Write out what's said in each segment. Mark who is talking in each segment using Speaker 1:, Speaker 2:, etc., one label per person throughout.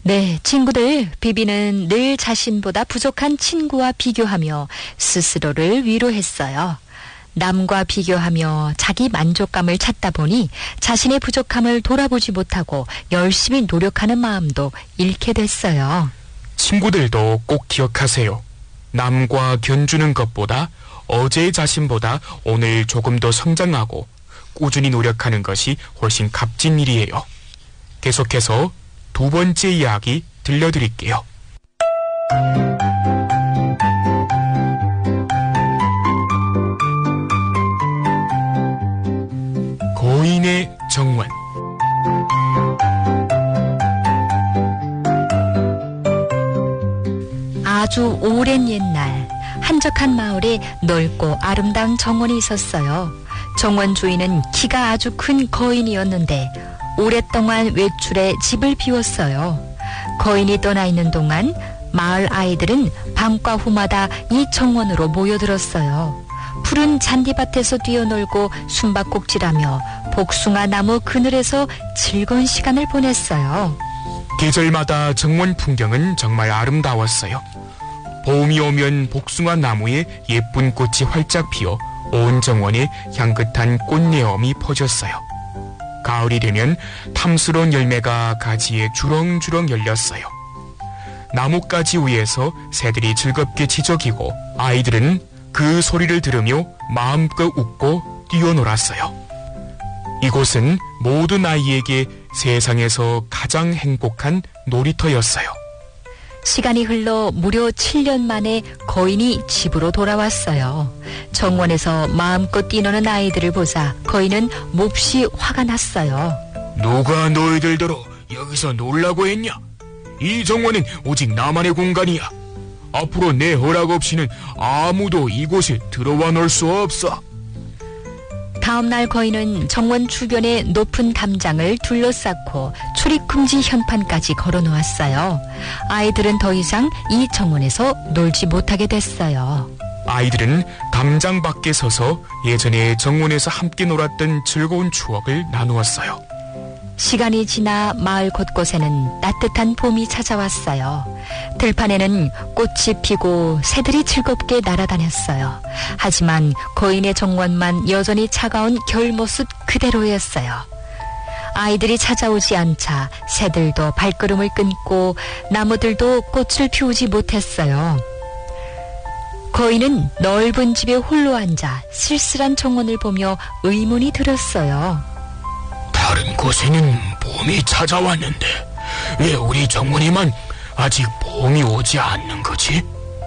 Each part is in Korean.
Speaker 1: 네, 친구들, 비비는 늘 자신보다 부족한 친구와 비교하며 스스로를 위로했어요. 남과 비교하며 자기 만족감을 찾다 보니 자신의 부족함을 돌아보지 못하고 열심히 노력하는 마음도 잃게 됐어요.
Speaker 2: 친구들도 꼭 기억하세요. 남과 견주는 것보다 어제의 자신보다 오늘 조금 더 성장하고 꾸준히 노력하는 것이 훨씬 값진 일이에요. 계속해서 두 번째 이야기 들려드릴게요. 거인의 정원.
Speaker 1: 아주 오랜 옛날 한적한 마을에 넓고 아름다운 정원이 있었어요. 정원 주인은 키가 아주 큰 거인이었는데 오랫동안 외출해 집을 비웠어요. 거인이 떠나 있는 동안 마을 아이들은 밤과 후마다 이 정원으로 모여들었어요. 푸른 잔디밭에서 뛰어놀고 숨바꼭질하며 복숭아 나무 그늘에서 즐거운 시간을 보냈어요.
Speaker 2: 계절마다 정원 풍경은 정말 아름다웠어요. 봄이 오면 복숭아 나무에 예쁜 꽃이 활짝 피어 온 정원에 향긋한 꽃내음이 퍼졌어요. 가을이 되면 탐스러운 열매가 가지에 주렁주렁 열렸어요. 나뭇가지 위에서 새들이 즐겁게 지저귀고 아이들은 그 소리를 들으며 마음껏 웃고 뛰어놀았어요. 이곳은 모든 아이에게 세상에서 가장 행복한 놀이터였어요.
Speaker 1: 시간이 흘러 무려 7년 만에 거인이 집으로 돌아왔어요. 정원에서 마음껏 뛰노는 아이들을 보자 거인은 몹시 화가 났어요.
Speaker 2: 누가 너희들더러 여기서 놀라고 했냐? 이 정원은 오직 나만의 공간이야. 앞으로 내 허락 없이는 아무도 이곳에 들어와 놀 수 없어.
Speaker 1: 다음날 거인은 정원 주변에 높은 담장을 둘러싸고 출입금지 현판까지 걸어놓았어요. 아이들은 더 이상 이 정원에서 놀지 못하게 됐어요.
Speaker 2: 아이들은 담장 밖에 서서 예전에 정원에서 함께 놀았던 즐거운 추억을 나누었어요.
Speaker 1: 시간이 지나 마을 곳곳에는 따뜻한 봄이 찾아왔어요. 들판에는 꽃이 피고 새들이 즐겁게 날아다녔어요. 하지만 거인의 정원만 여전히 차가운 겨울 모습 그대로였어요. 아이들이 찾아오지 않자 새들도 발걸음을 끊고 나무들도 꽃을 피우지 못했어요. 거인은 넓은 집에 홀로 앉아 쓸쓸한 정원을 보며 의문이 들었어요.
Speaker 2: 다른 곳에는 봄이 찾아왔는데 왜 우리 정원에만 아직 봄이 오지 않는 거지?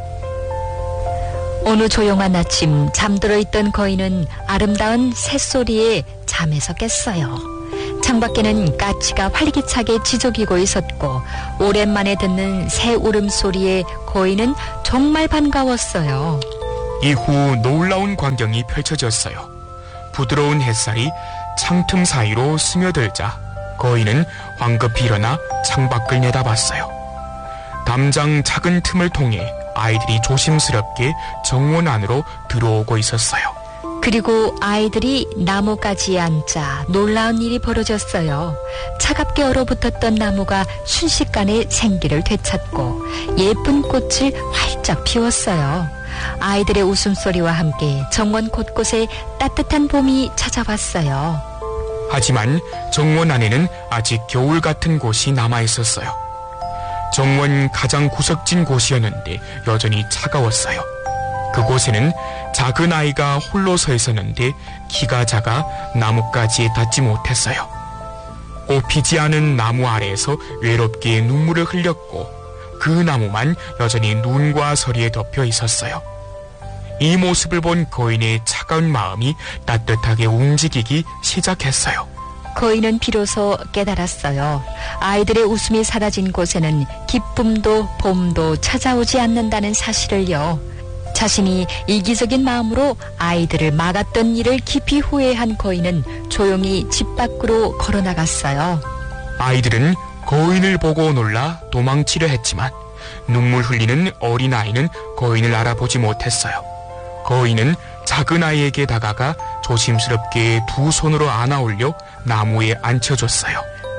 Speaker 1: 어느 조용한 아침 잠들어 있던 거인은 아름다운 새소리에 잠에서 깼어요. 창밖에는 까치가 활기차게 지저귀고 있었고 오랜만에 듣는 새 울음소리에 거인은 정말 반가웠어요.
Speaker 2: 이후 놀라운 광경이 펼쳐졌어요. 부드러운 햇살이 창틈 사이로 스며들자 거인은 황급히 일어나 창밖을 내다봤어요. 담장 작은 틈을 통해 아이들이 조심스럽게 정원 안으로 들어오고 있었어요.
Speaker 1: 그리고 아이들이 나무가지에 앉자 놀라운 일이 벌어졌어요. 차갑게 얼어붙었던 나무가 순식간에 생기를 되찾고 예쁜 꽃을 활짝 피웠어요. 아이들의 웃음소리와 함께 정원 곳곳에 따뜻한 봄이 찾아왔어요.
Speaker 2: 하지만 정원 안에는 아직 겨울 같은 곳이 남아있었어요. 정원 가장 구석진 곳이었는데 여전히 차가웠어요. 그곳에는 작은 아이가 홀로 서 있었는데 키가 작아 나뭇가지에 닿지 못했어요. 꽃피지 않은 나무 아래에서 외롭게 눈물을 흘렸고 그 나무만 여전히 눈과 서리에 덮여 있었어요. 이 모습을 본 거인의 차가운 마음이 따뜻하게 움직이기 시작했어요.
Speaker 1: 거인은 비로소 깨달았어요. 아이들의 웃음이 사라진 곳에는 기쁨도 봄도 찾아오지 않는다는 사실을요. 자신이 이기적인 마음으로 아이들을 막았던 일을 깊이 후회한 거인은 조용히 집 밖으로 걸어나갔어요.
Speaker 2: 아이들은 거인을 보고 놀라 도망치려 했지만 눈물 흘리는 어린아이는 거인을 알아보지 못했어요. 거인은 작은 아이에게 다가가 조심스럽게 두 손으로 안아올려 나무에 앉혀줬어요.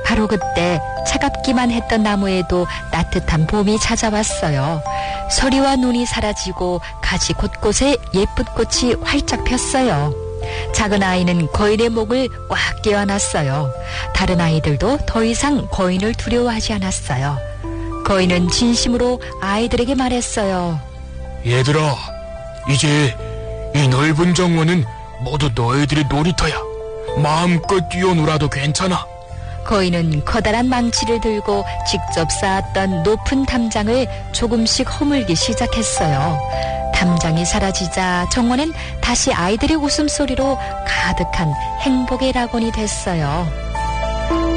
Speaker 1: 바로 그때 차갑기만 했던 나무에도 따뜻한 봄이 찾아왔어요. 서리와 눈이 사라지고 가지 곳곳에 예쁜 꽃이 활짝 폈어요. 작은 아이는 거인의 목을 꽉 껴안았어요. 다른 아이들도 더 이상 거인을 두려워하지 않았어요. 거인은 진심으로 아이들에게 말했어요.
Speaker 2: 얘들아, 이제 이 넓은 정원은 모두 너희들의 놀이터야. 마음껏 뛰어놀아도 괜찮아.
Speaker 1: 거인은 커다란 망치를 들고 직접 쌓았던 높은 담장을 조금씩 허물기 시작했어요. 담장이 사라지자 정원은 다시 아이들의 웃음소리로 가득한 행복의 낙원이 됐어요.